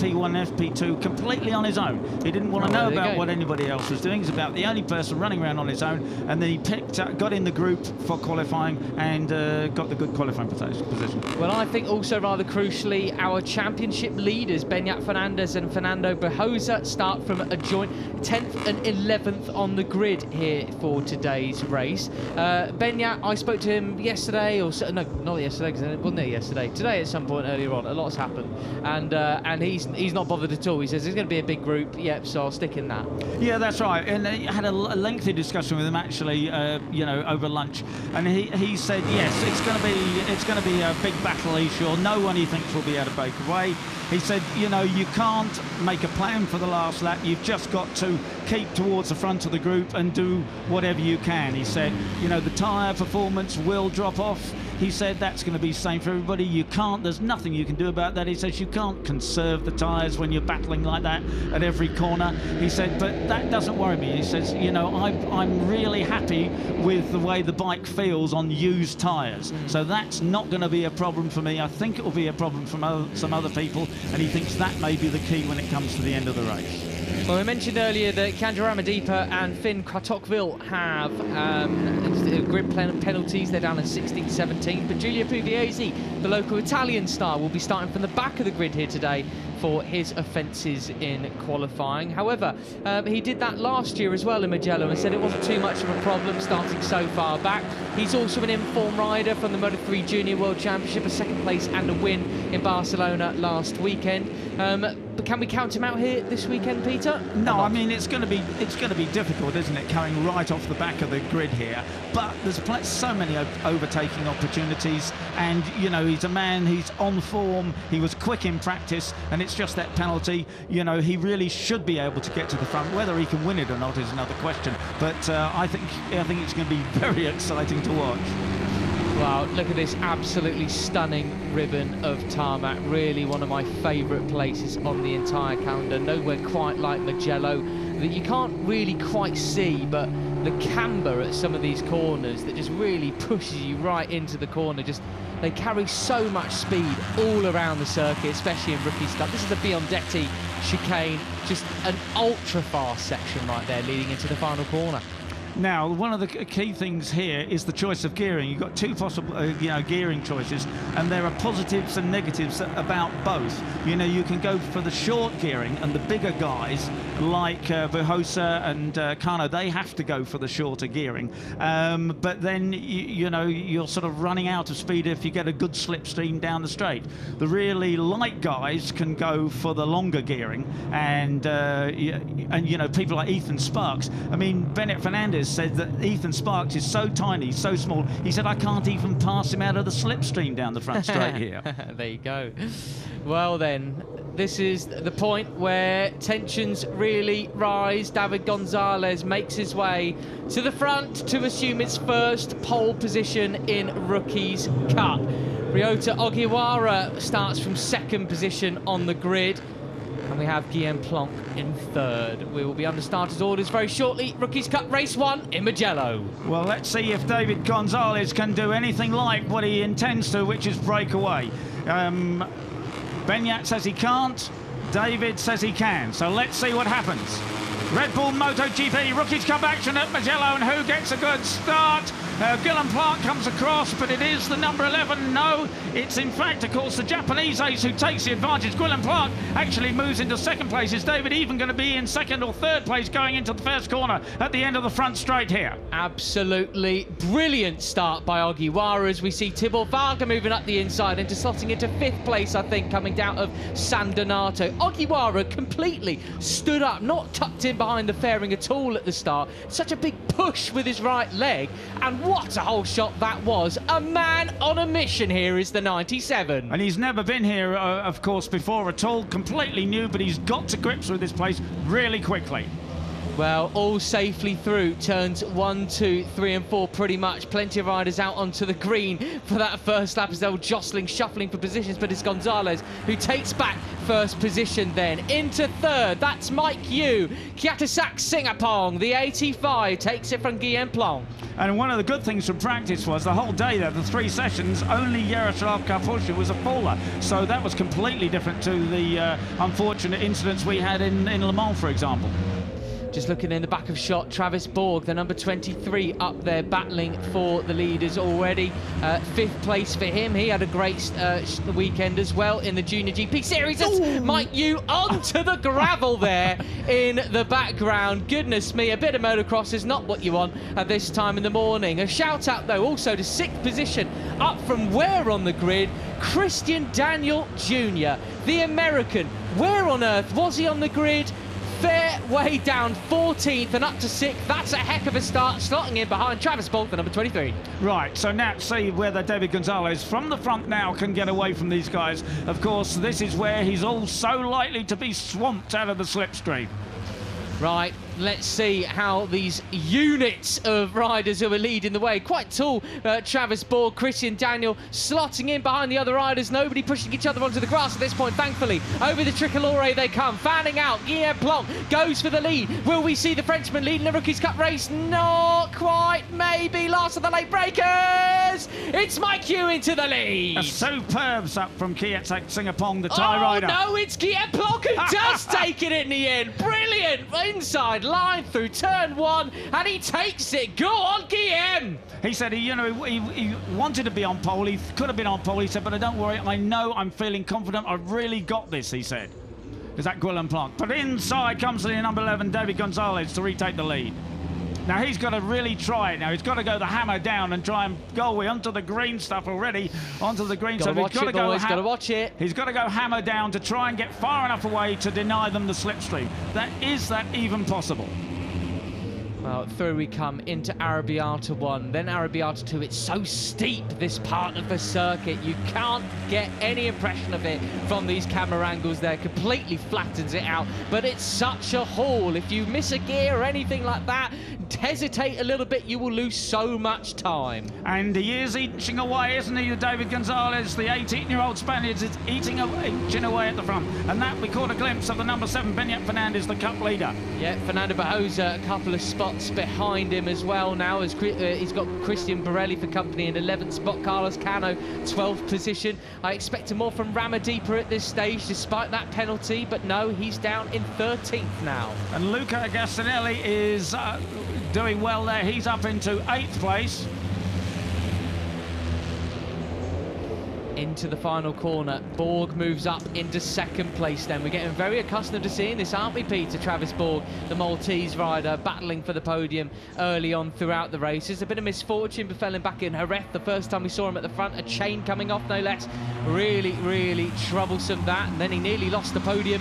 FP1 and FP2 completely on his own. He didn't want to know about what anybody else was doing. He's about the only person running around on his own, and then he got in the group for qualifying and got the good qualifying position. Well, I think also rather crucially, our championship leaders, Beñat Fernandez and Fernando Berjosa, start from a joint 10th and 11th on the grid here for today's race. Beñat, I spoke to him yesterday, or no, not yesterday, because it wasn't there yesterday. Today at some point earlier on, a lot's happened, and he's not bothered at all. He says it's going to be a big group. Yep, so I'll stick in that. Yeah, that's right. And I had a lengthy discussion with him actually, you know, over lunch, and he said yes, it's going to be a big battle. He's sure no one he thinks will be able to break away. He said, you know, you can't make a plan for the last lap. You've just got to keep towards the front of the group and do whatever you can. He said, you know, the tyre performance will drop off. He said that's going to be the same for everybody. You can't, there's nothing you can do about that. He says you can't conserve the tyres when you're battling like that at every corner. He said, but that doesn't worry me. He says, you know, I'm really happy with the way the bike feels on used tyres. So that's not going to be a problem for me. I think it will be a problem for some other people, and he thinks that may be the key when it comes to the end of the race. Well, we mentioned earlier that Kander Ramadipa and Finn Kratokville have grid penalties. They're down in 16th, 17th. But Giulio Pugliese, the local Italian star, will be starting from the back of the grid here today for his offences in qualifying. However, he did that last year as well in Mugello and said it wasn't too much of a problem starting so far back. He's also an informed rider from the Moto3 Junior World Championship, a second place and a win in Barcelona last weekend. But can we count him out here this weekend, Peter? No, I mean it's going to be difficult, isn't it, coming right off the back of the grid here? But there's so many overtaking opportunities, and you know he's a man. He's on form. He was quick in practice, and it's just that penalty. You know he really should be able to get to the front. Whether he can win it or not is another question. But I think it's going to be very exciting to watch. Wow, look at this absolutely stunning ribbon of tarmac. Really one of my favourite places on the entire calendar. Nowhere quite like Mugello. That you can't really quite see, but the camber at some of these corners that just really pushes you right into the corner. They carry so much speed all around the circuit, especially in rookie stuff. This is the Biondetti chicane, just an ultra-fast section right there leading into the final corner. Now, one of the key things here is the choice of gearing. You've got two possible, gearing choices, and there are positives and negatives about both. You know, you can go for the short gearing, and the bigger guys like Berjosa and Kano, they have to go for the shorter gearing. But then, you know, you're sort of running out of speed if you get a good slipstream down the straight. The really light guys can go for the longer gearing, and you know, people like Ethan Sparks. I mean, Beñat Fernandez said that Ethan Sparks is so tiny, so small. He said, I can't even pass him out of the slipstream down the front straight here. There you go. Well then, this is the point where tensions really rise. David Gonzalez makes his way to the front to assume his first pole position in Rookies Cup. Ryota Ogiwara starts from second position on the grid. And we have Guillaume Plonk in third. We will be under starters' orders very shortly. Rookies Cup Race 1 in Mugello. Well, let's see if David Gonzalez can do anything like what he intends to, which is break away. Beñat says he can't. David says he can. So let's see what happens. Red Bull MotoGP Rookies Cup action at Mugello, and who gets a good start? Guillaume Plonk comes across, but it is the number 11. No, it's in fact, of course, the Japanese ace who takes the advantage. Guillaume Plonk actually moves into second place. Is David even going to be in second or third place going into the first corner at the end of the front straight here? Absolutely brilliant start by Ogiwara as we see Tibor Varga moving up the inside into slotting into fifth place, I think, coming down of San Donato. Ogiwara completely stood up, not tucked in behind the fairing at all at the start. Such a big push with his right leg, and what a whole shot that was. A man on a mission here is the 97. And he's never been here, of course, before at all. Completely new, but he's got to grips with this place really quickly. Well, all safely through turns 1, 2, 3 and 4 pretty much. Plenty of riders out onto the green for that first lap as they were jostling, shuffling for positions, but it's Gonzalez who takes back first position then. Into third, that's Mike Yu. Kiatasak Singapong, the 85, takes it from Guillaume Plong. And one of the good things from practice was the whole day there, the 3 sessions, only Yaroslav Karpusha was a faller. So that was completely different to the unfortunate incidents we had in Le Mans, for example. Just looking in the back of shot, Travis Borg, the number 23, up there battling for the leaders already. 5th place for him. He had a great weekend as well in the Junior GP Series. It's Mike Yu onto the gravel there in the background. Goodness me, a bit of motocross is not what you want at this time in the morning. A shout out though also to 6th position, up from where on the grid? Christian Daniel Jr., the American. Where on earth was he on the grid? Fair way down, 14th and up to 6th. That's a heck of a start, slotting in behind Travis Borg, the number 23. Right, so now see whether David Gonzalez from the front now can get away from these guys. Of course, this is where he's all so likely to be swamped out of the slipstream. Right, let's see how these units of riders who are leading the way. Quite tall, Travis Borg, Christian Daniel slotting in behind the other riders. Nobody pushing each other onto the grass at this point, thankfully. Over the Tricolore they come, fanning out. Guillaume Plong goes for the lead. Will we see the Frenchman leading the Rookies Cup race? Not quite, maybe. Last of the late breakers. It's Mike Yu into the lead. A superb sup from Kiatsak Singapong, the Thai rider. Oh no, it's Guillaume Plong who does take it in the end. Brilliant. Inside line through turn 1, and he takes it. Go on, Guillaume! He said he wanted to be on pole. He could have been on pole. He said, but don't worry, I know, I'm feeling confident. I've really got this, he said. Is that Guillaume Plong? But inside comes the number 11, David Gonzalez, to retake the lead. Now he's got to really try it now. He's got to go the hammer down and try and go away onto the green stuff already, onto the green stuff. He's got to go. Got to watch it. He's got to go hammer down to try and get far enough away to deny them the slipstream. Is that even possible? Well, through we come into Arrabbiata 1, then Arrabbiata 2. It's so steep, this part of the circuit. You can't get any impression of it from these camera angles there. Completely flattens it out, but it's such a haul. If you miss a gear or anything like that, hesitate a little bit, you will lose so much time. And he is inching away, isn't he, David Gonzalez? The 18-year-old Spaniard is inching away at the front. And that, we caught a glimpse of the number 7, Beñat Fernandez, the cup leader. Yeah, Fernando Bajosa, a couple of spots behind him as well now, as he's got Christian Borelli for company in 11th spot, Carlos Cano 12th position. I expect more from Ramadipa at this stage despite that penalty, but no, he's down in 13th now. And Luca Gastinelli is doing well there. He's up into 8th place. Into the final corner, Borg moves up into 2nd place then. We're getting very accustomed to seeing this, aren't we, Peter? Travis Borg, the Maltese rider, battling for the podium early on throughout the race. There's a bit of misfortune befell him back in Jerez the first time we saw him at the front, a chain coming off no less. Really, really troublesome that, and then he nearly lost the podium,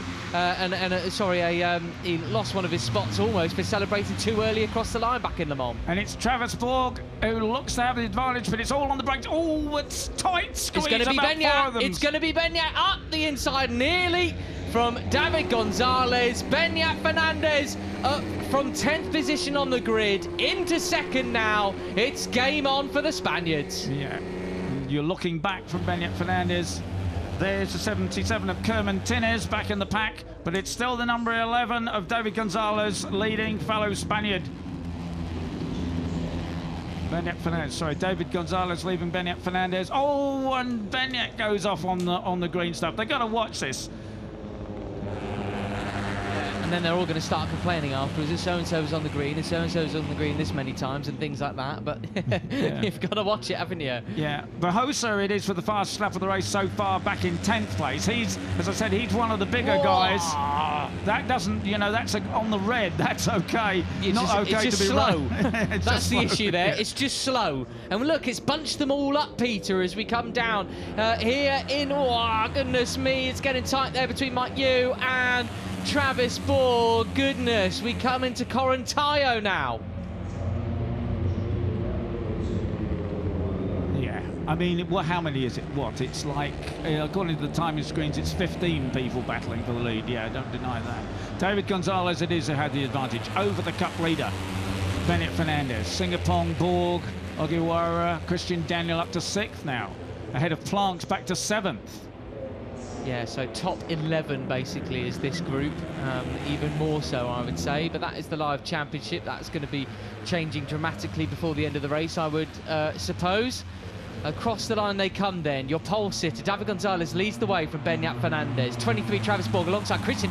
he lost one of his spots almost for celebrating too early across the line back in Le Mans. And it's Travis Borg who looks to have the advantage, but it's all on the brakes. Oh, it's tight squeeze. It's going to be Beñat. It's going to be Beñat up the inside, nearly from David Gonzalez. Beñat Fernandez up from 10th position on the grid into 2nd now. It's game on for the Spaniards. Yeah, you're looking back from Beñat Fernandez. There's the 77 of Kerman Tinez back in the pack, but it's still the number 11 of David Gonzalez leading fellow Spaniard. Beñat Fernandez, sorry, David Gonzalez leaving Beñat Fernandez. Oh, and Beñat goes off on the green stuff. They've got to watch this. And then they're all going to start complaining afterwards. If so-and-so was on the green, if so-and-so was on the green this many times and things like that. But you've got to watch it, haven't you? Yeah. Bajosa, it is for the fastest lap of the race so far, back in 10th place. He's, as I said, he's one of the bigger guys. That doesn't, that's on the red. That's okay. It's not just, okay it's to be slow. It's That's the issue there. Yeah. It's just slow. And look, it's bunched them all up, Peter, as we come down here in. Oh, goodness me, it's getting tight there between Mike Yu and Travis Borg. Goodness, we come into Corantayo now. Yeah, I mean, how many is it? It's like, according to the timing screens, it's 15 people battling for the lead. Yeah, don't deny that. David Gonzalez it is who had the advantage over the cup leader, Bennett Fernandez. Singapong, Borg, Ogiwara, Christian Daniel up to 6th now, ahead of Planks back to 7th. Yeah, so top 11 basically is this group, even more so I would say, but that is the live championship. That's going to be changing dramatically before the end of the race, I would suppose. Across the line they come then. Your pole sitter, David Gonzalez, leads the way from Beñat Fernandez. 23, Travis Borg alongside Christian